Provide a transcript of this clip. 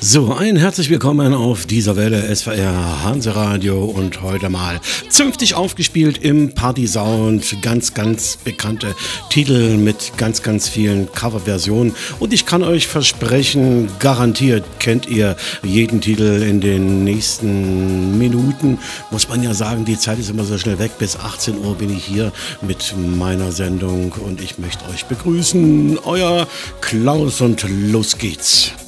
So, ein herzlich willkommen auf dieser Welle SWR Hanseradio und heute mal zünftig aufgespielt im Party-Sound. Ganz bekannte Titel mit ganz vielen Coverversionen und ich kann euch versprechen, garantiert kennt ihr jeden Titel in den nächsten Minuten. Muss man ja sagen, die Zeit ist immer so schnell weg. Bis 18 Uhr bin ich hier mit meiner Sendung und ich möchte euch begrüßen. Euer Klaus und los geht's.